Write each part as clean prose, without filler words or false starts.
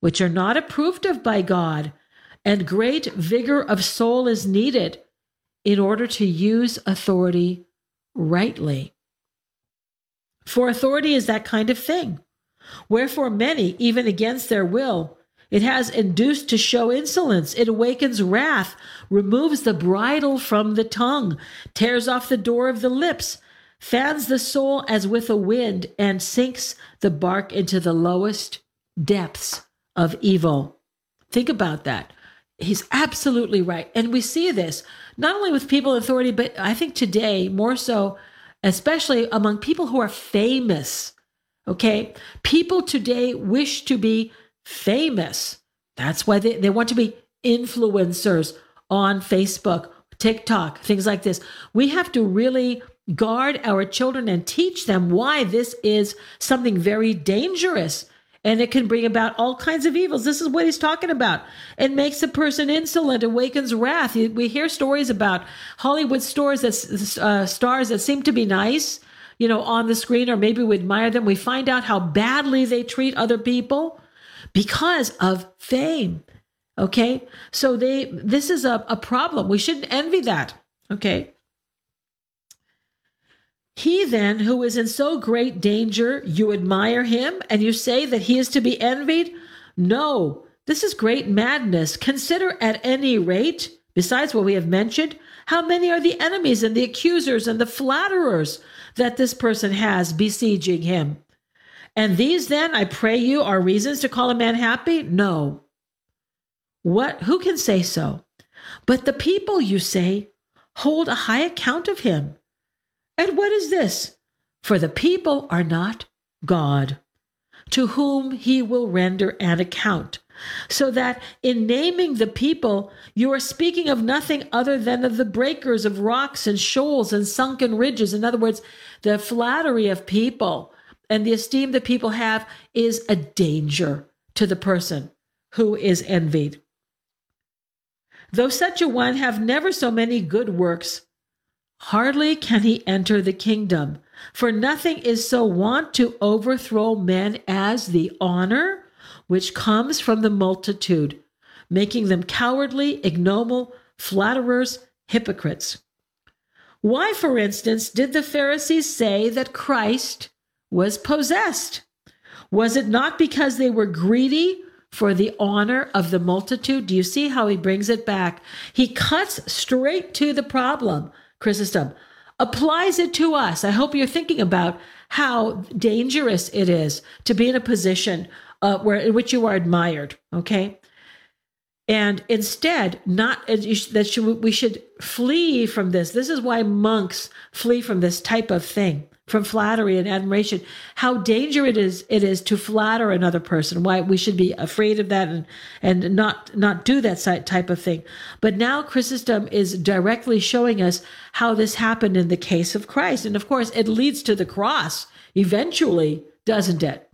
which are not approved of by God, and great vigor of soul is needed in order to use authority rightly. For authority is that kind of thing. Wherefore many, even against their will, it has induced to show insolence. It awakens wrath, removes the bridle from the tongue, tears off the door of the lips, fans the soul as with a wind, and sinks the bark into the lowest depths of evil. Think about that. He's absolutely right. And we see this not only with people in authority, but I think today more so, especially among people who are famous. Okay. People today wish to be famous. That's why they want to be influencers on Facebook, TikTok, things like this. We have to really guard our children and teach them why this is something very dangerous. And it can bring about all kinds of evils. This is what he's talking about. It makes a person insolent, awakens wrath. We hear stories about Hollywood stars that seem to be nice, on the screen, or maybe we admire them. We find out how badly they treat other people because of fame. Okay, so this is a problem. We shouldn't envy that. Okay. He then, who is in so great danger, you admire him and you say that he is to be envied? No, this is great madness. Consider at any rate, besides what we have mentioned, how many are the enemies and the accusers and the flatterers that this person has besieging him. And these then, I pray you, are reasons to call a man happy? No. Who can say so? But the people, you say, hold a high account of him. And what is this? For the people are not God, to whom he will render an account. So that in naming the people, you are speaking of nothing other than of the breakers of rocks and shoals and sunken ridges. In other words, the flattery of people and the esteem that people have is a danger to the person who is envied. Though such a one have never so many good works, hardly can he enter the kingdom, for nothing is so wont to overthrow men as the honor which comes from the multitude, making them cowardly, ignoble, flatterers, hypocrites. Why, for instance, did the Pharisees say that Christ was possessed? Was it not because they were greedy for the honor of the multitude? Do you see how he brings it back? He cuts straight to the problem. Chrysostom applies it to us. I hope you're thinking about how dangerous it is to be in a position in which you are admired, okay? And instead, we should flee from this. This is why monks flee from this type of thing, from flattery and admiration. How dangerous it is to flatter another person. Why we should be afraid of that and not do that type of thing. But now Chrysostom is directly showing us how this happened in the case of Christ. And of course, it leads to the cross eventually, doesn't it?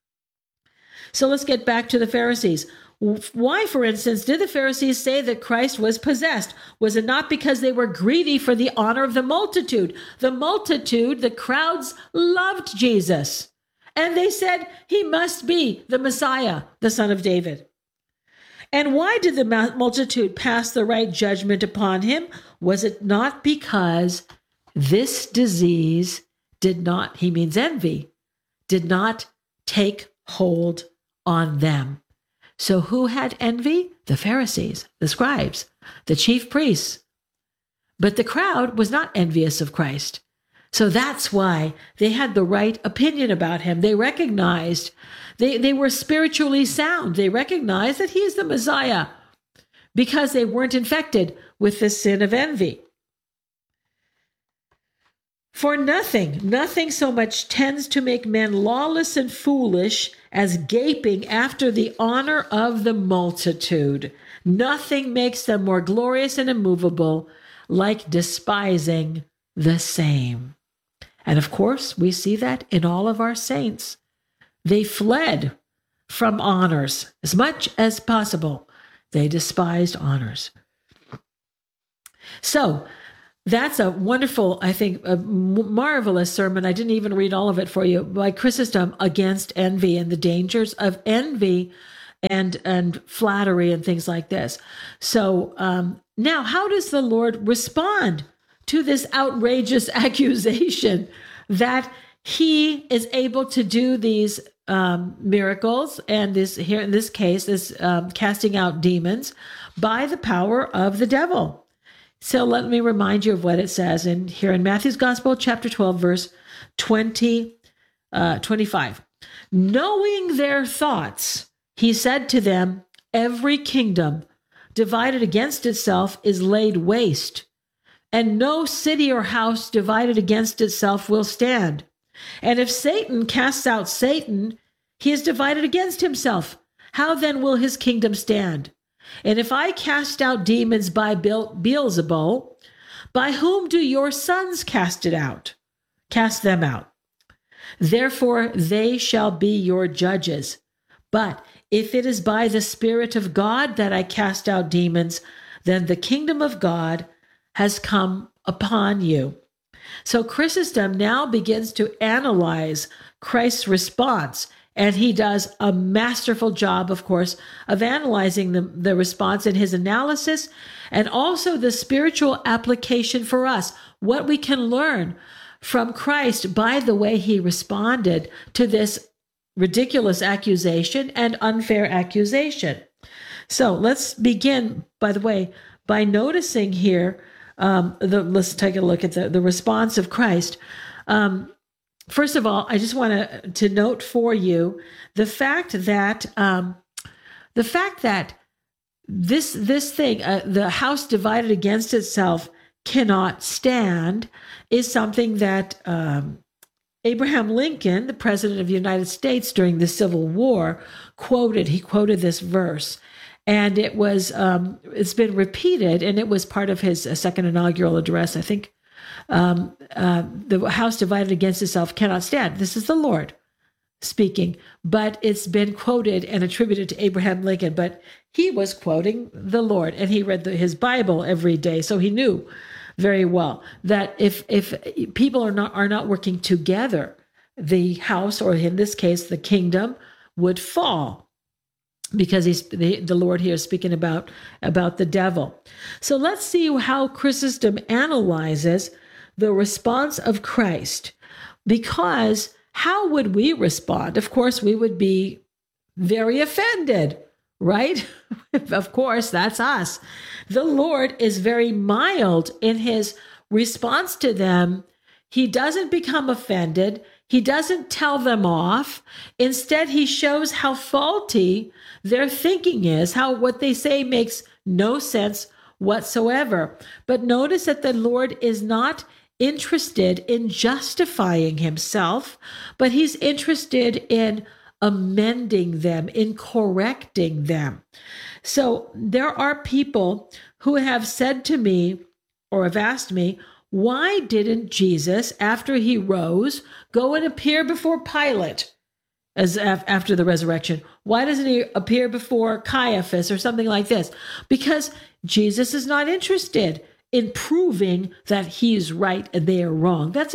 So let's get back to the Pharisees. Why, for instance, did the Pharisees say that Christ was possessed? Was it not because they were greedy for the honor of the multitude? The multitude, the crowds, loved Jesus. And they said he must be the Messiah, the Son of David. And why did the multitude pass the right judgment upon him? Was it not because this disease did not, he means envy, did not take hold on them? So who had envy? The Pharisees, the scribes, the chief priests. But the crowd was not envious of Christ. So that's why they had the right opinion about him. They recognized, they were spiritually sound. They recognized that he is the Messiah because they weren't infected with the sin of envy. For nothing so much tends to make men lawless and foolish as gaping after the honor of the multitude. Nothing makes them more glorious and immovable like despising the same. And of course, we see that in all of our saints. They fled from honors as much as possible. They despised honors. So, that's a wonderful, I think, a marvelous sermon. I didn't even read all of it for you by Chrysostom against envy and the dangers of envy and flattery and things like this. So now, how does the Lord respond to this outrageous accusation that he is able to do these miracles, and this here in this case, this casting out demons by the power of the devil? So let me remind you of what it says here in Matthew's Gospel, chapter 12, verse 25. Knowing their thoughts, he said to them, every kingdom divided against itself is laid waste, and no city or house divided against itself will stand. And if Satan casts out Satan, he is divided against himself. How then will his kingdom stand? And if I cast out demons by Beelzebul, by whom do your sons cast them out? Therefore they shall be your judges. But if it is by the Spirit of God that I cast out demons, then the kingdom of God has come upon you. So Chrysostom now begins to analyze Christ's response, and he does a masterful job, of course, of analyzing the response in his analysis, and also the spiritual application for us, what we can learn from Christ by the way he responded to this ridiculous accusation and unfair accusation. So let's begin, by the way, by noticing here, let's take a look at the response of Christ. First of all, I just want to note for you the fact that this thing, the house divided against itself cannot stand, is something that Abraham Lincoln, the president of the United States during the Civil War, quoted. He quoted this verse, and it was it's been repeated, and it was part of his second inaugural address. I think the house divided against itself cannot stand. This is the Lord speaking, but it's been quoted and attributed to Abraham Lincoln. But he was quoting the Lord, and he read his Bible every day, so he knew very well that if people are not working together, the house, or in this case, the kingdom, would fall, because the Lord here is speaking about the devil. So let's see how Chrysostom analyzes the response of Christ, because how would we respond? Of course, we would be very offended, right? Of course, that's us. The Lord is very mild in his response to them. He doesn't become offended. He doesn't tell them off. Instead, he shows how faulty their thinking is, how what they say makes no sense whatsoever. But notice that the Lord is not interested in justifying himself, but he's interested in amending them, in correcting them. So there are people who have said to me, or have asked me, why didn't Jesus, after he rose, go and appear before Pilate after the resurrection? Why doesn't he appear before Caiaphas or something like this? Because Jesus is not interested in proving that he's right and they are wrong. That's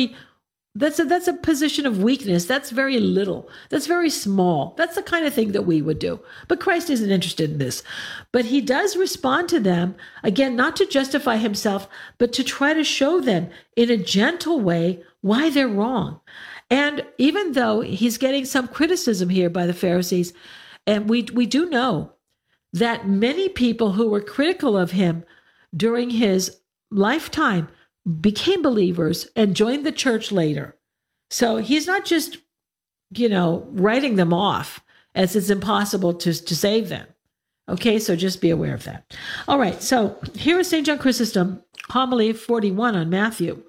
a position of weakness. That's very little. That's very small. That's the kind of thing that we would do. But Christ isn't interested in this. But he does respond to them, again, not to justify himself, but to try to show them in a gentle way why they're wrong. And even though he's getting some criticism here by the Pharisees, and we do know that many people who were critical of him during his lifetime became believers and joined the church later. So he's not just, writing them off as it's impossible to save them. Okay, so just be aware of that. All right, so here is St. John Chrysostom, homily 41 on Matthew.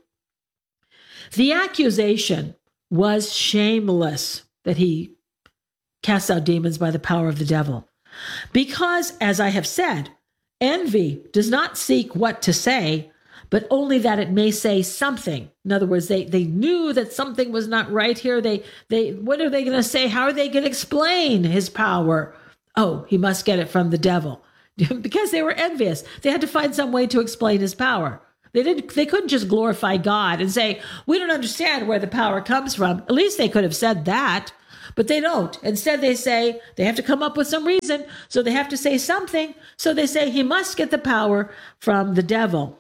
The accusation was shameless that he casts out demons by the power of the devil, because, as I have said, envy does not seek what to say, but only that it may say something. In other words, they knew that something was not right here. They what are they going to say? How are they going to explain his power? Oh, he must get it from the devil. Because they were envious. They had to find some way to explain his power. They couldn't just glorify God and say, we don't understand where the power comes from. At least they could have said that. But they don't. Instead, they say they have to come up with some reason. So they have to say something. So they say he must get the power from the devil.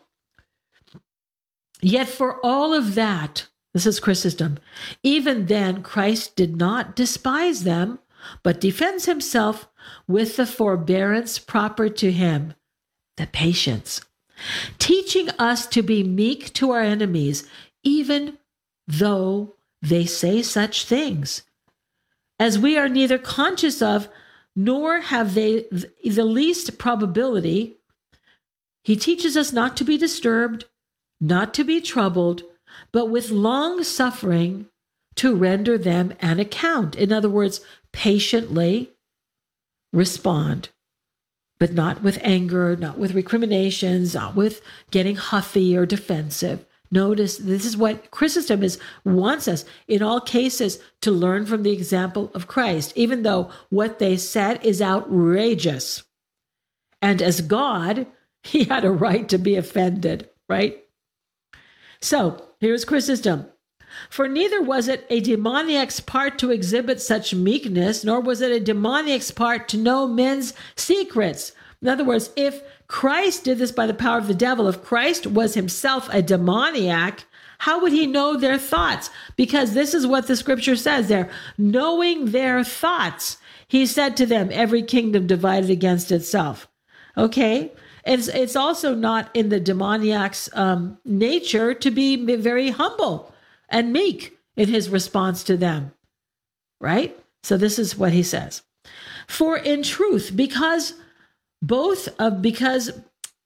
Yet for all of that, this is Chrysostom, even then Christ did not despise them, but defends himself with the forbearance proper to him, the patience, teaching us to be meek to our enemies, even though they say such things, as we are neither conscious of, nor have they the least probability. He teaches us not to be disturbed, not to be troubled, but with long suffering to render them an account. In other words, patiently respond, but not with anger, not with recriminations, not with getting huffy or defensive. Notice this is what Chrysostom wants us in all cases to learn from the example of Christ, even though what they said is outrageous. And as God, he had a right to be offended, right? So here's Chrysostom. For neither was it a demoniac's part to exhibit such meekness, nor was it a demoniac's part to know men's secrets. In other words, if Christ did this by the power of the devil, if Christ was himself a demoniac, how would he know their thoughts? Because this is what the scripture says there. Knowing their thoughts, he said to them, every kingdom divided against itself. Okay? It's also not in the demoniac's nature to be very humble and meek in his response to them, right? So this is what he says. For in truth, both because of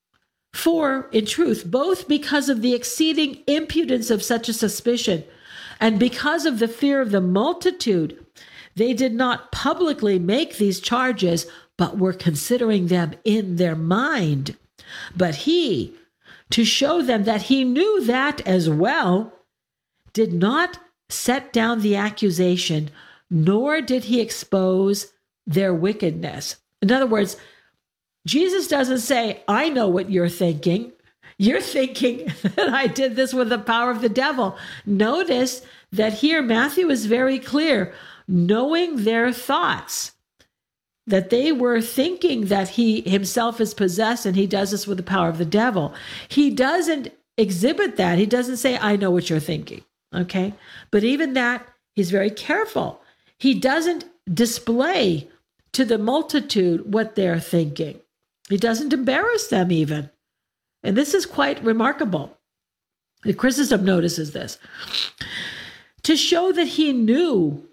the exceeding impudence of such a suspicion, and because of the fear of the multitude, they did not publicly make these charges, but were considering them in their mind. But he, to show them that he knew that as well, did not set down the accusation, nor did he expose their wickedness. In other words, Jesus doesn't say, I know what you're thinking. You're thinking that I did this with the power of the devil. Notice that here Matthew is very clear, knowing their thoughts, that they were thinking that he himself is possessed and he does this with the power of the devil. He doesn't exhibit that. He doesn't say, I know what you're thinking. Okay. But even that, he's very careful. He doesn't display to the multitude what they're thinking. He doesn't embarrass them even. And this is quite remarkable. The Chrysostom notices this. To show that he knew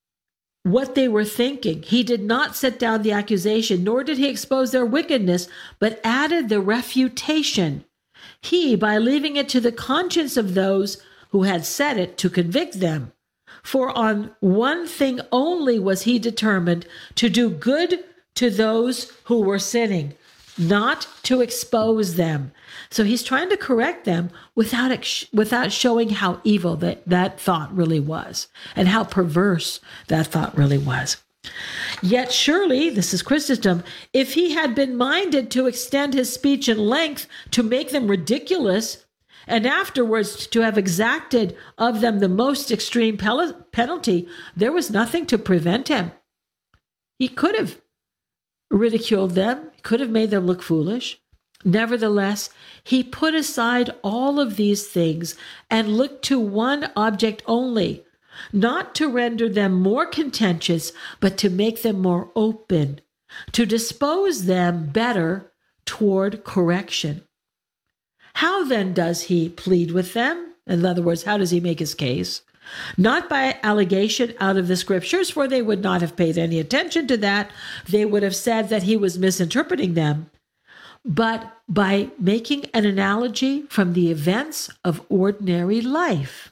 what they were thinking, he did not set down the accusation, nor did he expose their wickedness, but added the refutation. He, by leaving it to the conscience of those who had said it, to convict them. For on one thing only was he determined, to do good to those who were sinning, not to expose them. So he's trying to correct them without showing how evil that thought really was and how perverse that thought really was. Yet surely, this is Chrysostom, if he had been minded to extend his speech in length to make them ridiculous, and afterwards to have exacted of them the most extreme penalty, there was nothing to prevent him. He could have ridiculed them, could have made them look foolish. Nevertheless, he put aside all of these things and looked to one object only, not to render them more contentious, but to make them more open, to dispose them better toward correction. How then does he plead with them? In other words, how does he make his case? Not by allegation out of the scriptures, for they would not have paid any attention to that. They would have said that he was misinterpreting them, but by making an analogy from the events of ordinary life.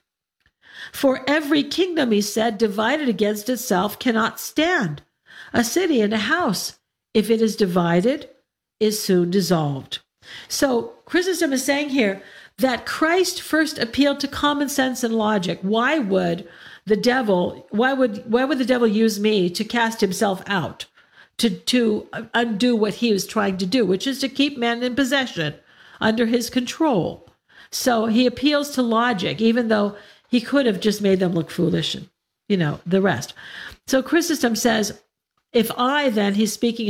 For every kingdom, he said, divided against itself cannot stand. A city and a house, if it is divided, is soon dissolved. So Chrysostom is saying here that Christ first appealed to common sense and logic. Why would the devil use me to cast himself out, to undo what he was trying to do, which is to keep men in possession under his control? So he appeals to logic, even though he could have just made them look foolish. And the rest. So Chrysostom says, if I then, he's speaking